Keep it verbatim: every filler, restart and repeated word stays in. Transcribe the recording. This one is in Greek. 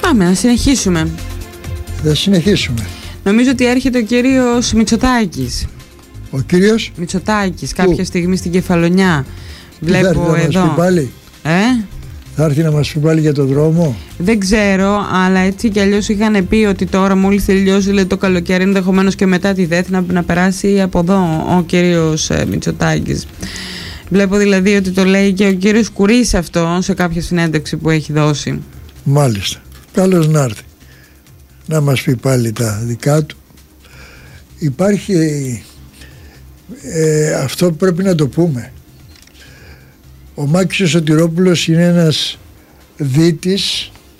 Πάμε να συνεχίσουμε. Θα συνεχίσουμε. Νομίζω ότι έρχεται ο κύριος Μητσοτάκης. Ο κύριος Μητσοτάκης κάποια στιγμή στην Κεφαλονιά. Βλέπω θα έρθει εδώ. Να μας πει πάλι. Ε? Θα έρθει να μας πει πάλι για τον δρόμο. Δεν ξέρω, αλλά έτσι κι αλλιώς είχαν πει ότι τώρα μόλις τελειώσει, λέει, το καλοκαίρι, ενδεχομένως και μετά τη ΔΕΘ να, να περάσει από εδώ ο κύριος ε, Μητσοτάκης. Βλέπω δηλαδή ότι το λέει και ο κύριος Κουρής αυτό σε κάποια συνέντευξη που έχει δώσει. Μάλιστα. Καλώς να έρθει να μας πει πάλι τα δικά του. Υπάρχει ε, αυτό που πρέπει να το πούμε. Ο Μάκης ο Σωτηρόπουλος είναι ένας δίτης